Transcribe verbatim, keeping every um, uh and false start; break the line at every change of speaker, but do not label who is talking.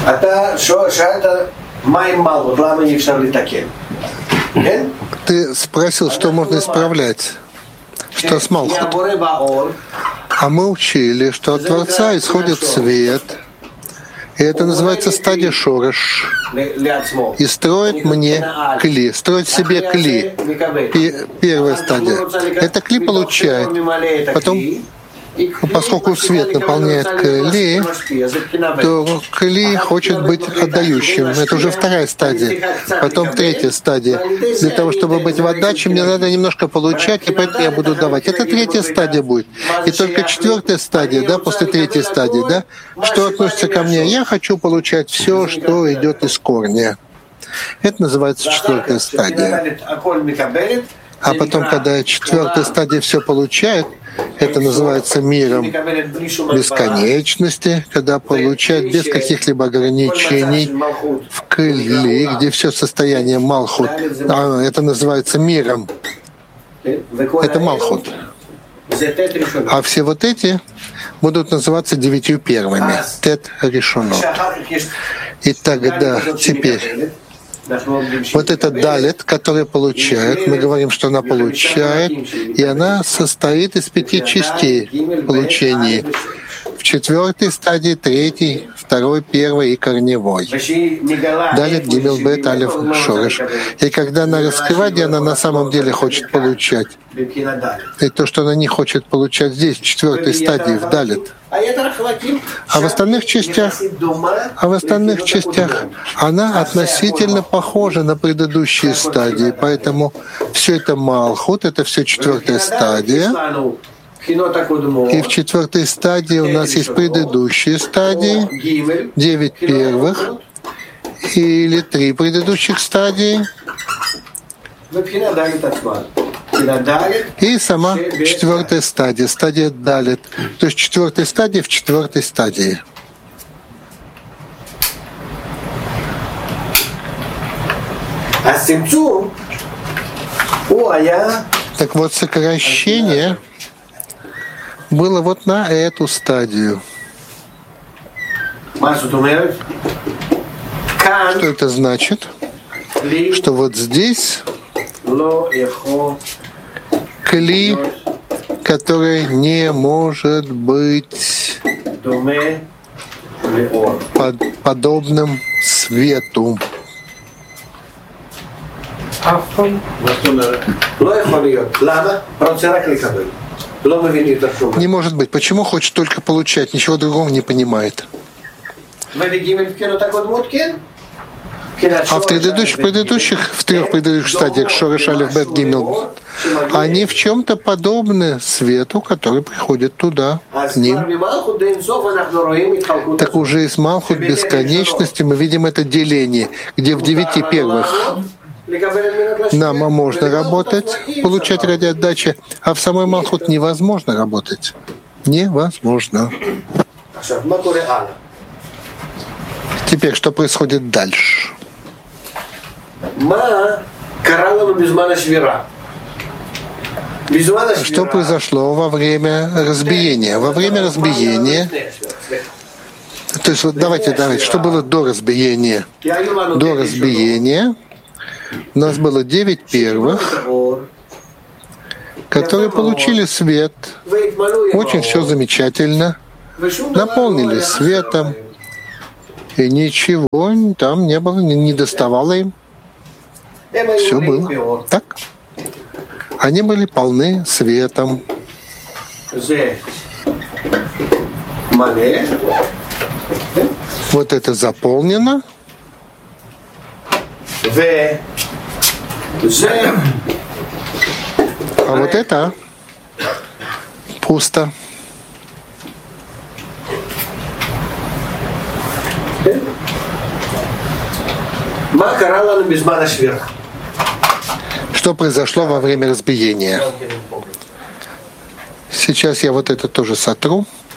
Ты спросил, что можно исправлять, что с Малхут. А мы учили, что от Творца исходит свет, и это называется стадия Шореш, и строит мне кли, строит себе кли. Первая стадия. Это кли получает, потом, поскольку свет наполняет кли, то кли хочет быть отдающим. Это уже вторая стадия. Потом третья стадия. Для того, чтобы быть в отдаче, мне надо немножко получать, и поэтому я буду давать. Это третья стадия будет. И только четвертая стадия, да, после третьей стадии, да, что относится ко мне. Я хочу получать все, что идет из корня. Это называется четвертая стадия. А потом, когда четвертая стадия все получает, это называется миром бесконечности, когда получает без каких-либо ограничений в кли, где все состояние Малхут. А это называется миром. Это Малхут. А все вот эти будут называться девятью первыми. Тет решено. И тогда теперь вот эта далит, которая получает, мы говорим, что она получает, и она состоит из пяти частей получения. В четвертой стадии, третьей, второй, первой и корневой. Далит, гимел, бет, алеф, шореш. И когда она раскрывает, где она на самом деле хочет получать. И то, что она не хочет получать здесь, в четвертой стадии, в далит. А в остальных частях, а в остальных частях она относительно похожа на предыдущие стадии. Поэтому все это Малхут, это все четвертая стадия. И в четвертой стадии у нас есть предыдущие стадии, девять первых или три предыдущих стадии. И сама четвертая стадия, стадия далит. То есть четвертая стадия в четвертой стадии. Так вот, сокращение было вот на эту стадию. Что это значит? Что вот здесь кли, который не может быть под, подобным свету. Не может быть. Почему хочет только получать, ничего другого не понимает? А в предыдущих, предыдущих, в трех предыдущих стадиях Шореш, алеф, бет, гимел, они в чем-то подобны свету, который приходит туда, к ним. Так уже из Малхут бесконечности мы видим это деление, где в девяти первых нам можно работать, получать ради отдачи, а в самой Малхут невозможно работать. Невозможно. Теперь, что происходит дальше? Что произошло во время разбиения? Во время разбиения, то есть вот давайте, давайте, что было до разбиения? До разбиения у нас было девять первых, которые получили свет. Очень все замечательно. Наполнили светом. И ничего там не было, не доставало им. Все было. Так? Они были полны светом. Вот это заполнено. А вот это пусто. Что произошло во время разбиения? Сейчас я вот это тоже сотру.